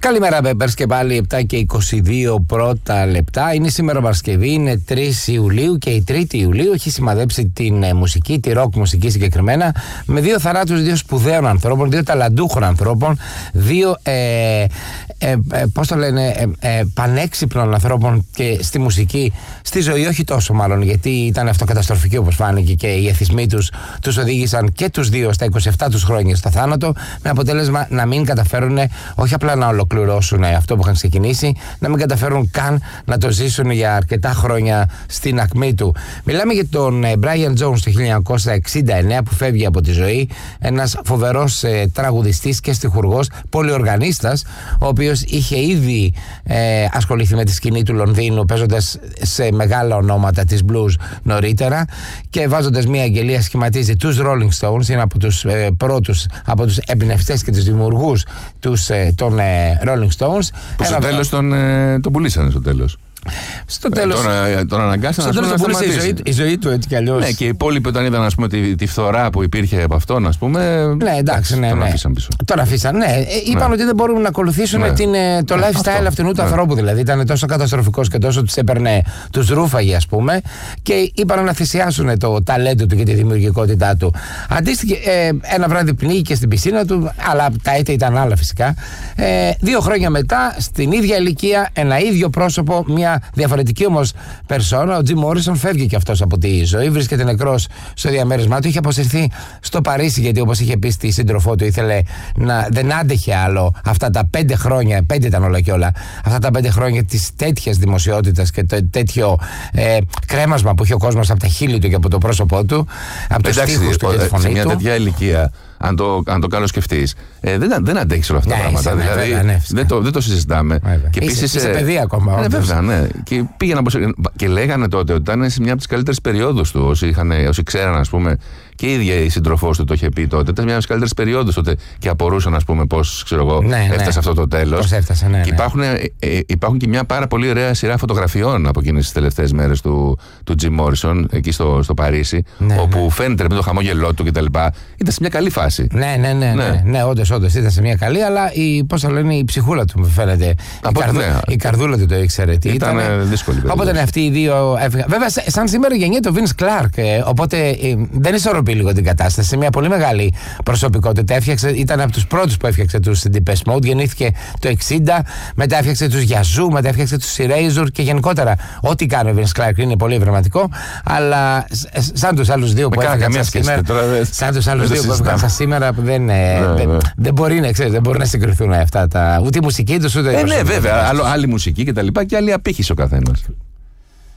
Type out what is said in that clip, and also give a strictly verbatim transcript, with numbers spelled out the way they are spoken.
Καλημέρα, Πέπερς, και πάλι επτά και είκοσι δύο πρώτα λεπτά. Είναι σήμερα Παρασκευή, είναι τρεις Ιουλίου και η τρίτη Ιουλίου έχει σημαδέψει την ε, μουσική, τη ροκ μουσική συγκεκριμένα, με δύο θαράτους, δύο σπουδαίων ανθρώπων, δύο ταλαντούχων ανθρώπων, δύο ε, ε, ε, πώς το λένε, ε, ε, πανέξυπνων ανθρώπων και στη μουσική, στη ζωή όχι τόσο μάλλον, γιατί ήταν αυτοκαταστροφική όπως φάνηκε και οι εθισμοί τους τους οδήγησαν και τους δύο στα είκοσι επτά τους χρόνια στο θάνατο, με αποτέλεσμα να μην καταφέρουν όχι απλά να ολοκληρώσουν αυτό που είχαν ξεκινήσει, να μην καταφέρουν καν να το ζήσουν για αρκετά χρόνια στην ακμή του. Μιλάμε για τον Brian Jones το χίλια εννιακόσια εξήντα εννέα που φεύγει από τη ζωή, ένας φοβερός ε, τραγουδιστής και στιχουργός, πολυοργανίστας, ο οποίος είχε ήδη ε, ασχοληθεί με τη σκηνή του Λονδίνου παίζοντας σε μεγάλα ονόματα της blues νωρίτερα και βάζοντας μια αγγελία σχηματίζει τους Rolling Stones, είναι από τους ε, πρώτους, από τους εμπνευστές και τους δημιουργούς τους, ε, των ε, Rolling Stones. Που στο τέλος τον, ε, τον πουλήσανε στο τέλος. Στο τέλος. Ε, τον, τον αναγκάσαν στο να τέλος σταματήσει. η ζωή, η ζωή του έτσι κι αλλιώς. Ναι, και οι υπόλοιποι όταν είδαν ας πούμε, τη, τη φθορά που υπήρχε από αυτόν, ας πούμε. Ναι, εντάξει, ναι, τον ναι. αφήσαν πίσω. Τον αφήσαν, ναι. Ε, είπαν ναι. ότι δεν μπορούν να ακολουθήσουν ναι. την, το lifestyle αυτό. αυτού του ναι. ανθρώπου. Δηλαδή ήταν τόσο καταστροφικός και τόσο τους έπαιρνε, τους ρούφαγε, ας πούμε, και είπαν να θυσιάσουν το ταλέντο του και τη δημιουργικότητά του. Αντίστοιχα, ε, ένα βράδυ πνίγηκε στην πισίνα του, αλλά τα έτη ήταν άλλα φυσικά. Ε, δύο χρόνια μετά, στην ίδια ηλικία, ένα ίδιο πρόσωπο, μια διαφορετική όμως περσόνα, ο Τζιμ Μόρισον, φεύγει και αυτός από τη ζωή, βρίσκεται νεκρός στο διαμέρισμά του. Είχε αποσυρθεί στο Παρίσι, γιατί όπως είχε πει στη σύντροφό του, ήθελε να, δεν άντεχε άλλο αυτά τα πέντε χρόνια, πέντε ήταν όλα και όλα, αυτά τα πέντε χρόνια της τέτοιας δημοσιότητας και το τέτοιο ε, κρέμασμα που είχε ο κόσμος από τα χείλη του και από το πρόσωπό του, από τους στίχους του και τη φωνή σε μια του. τέτοια ηλικία, αν το, αν το καλό σκεφτείς, ε, δεν, δεν αντέχεις όλα αυτά τα πράγματα. Είσαι, δηλαδή, βέβαια, ναι, δεν, το, δεν το συζητάμε. Και επίσης, είσαι παιδί ακόμα. Ναι, βέβαια, ναι. Και, πήγαινα, και λέγανε τότε ότι ήταν σε μια από τις καλύτερες περιόδους του. Όσοι, είχαν, όσοι ξέραν, ας πούμε, και η ίδια η σύντροφός του το είχε πει τότε. Ήταν μια από τις καλύτερες περιόδους τότε και απορούσαν, ας πούμε, πώς ξέρω εγώ, ναι, έφτασε ναι. αυτό το τέλος. Πώς έφτασε, ναι, ναι. Και υπάρχουν, ε, ε, υπάρχουν και μια πάρα πολύ ωραία σειρά φωτογραφιών από εκείνες τις τελευταίες μέρες του, του Jim Morrison εκεί στο, στο Παρίσι, ναι, όπου ναι. φαίνεται με το χαμόγελό του κτλ. Ήταν σε μια καλή φάση. Ναι, ναι, ναι, ναι, ναι, ναι, όντως, όντως ήταν σε μια καλή, αλλά η, πώς θα λένε, η ψυχούλα του μου φαίνεται. Από, η, καρδου, ναι. η καρδούλα του το ήξερε. Τι ήταν, ήταν δύσκολη. Οπότε ναι, αυτοί οι δύο έφυγαν. Βέβαια, σαν σήμερα γεννιέται ο Vince Clark, ε, οπότε ε, δεν ισορροπεί λίγο την κατάσταση. Σε μια πολύ μεγάλη προσωπικότητα. Έφτιαξε, ήταν από τους πρώτους που έφτιαξε τους Depeche Mode, γεννήθηκε το εξήντα, μετά έφτιαξε τους Yazoo, μετά έφτιαξε τους Erasure και γενικότερα ό,τι κάνει ο Vince Clark είναι πολύ ευρηματικό, αλλά σαν τους άλλους δύο που έφτιαξαν σήμερα, σαν τους άλλους δύο που έφτιαξαν σήμερα δεν, δεν, δεν μπορεί να ξέρεις, δεν μπορεί να συγκριθούν αυτά τα, ούτε η μουσική τους ούτε η ε, ναι, βέβαια, άλλο, άλλη μουσική και τα λοιπά και άλλη απήχηση ο καθένας.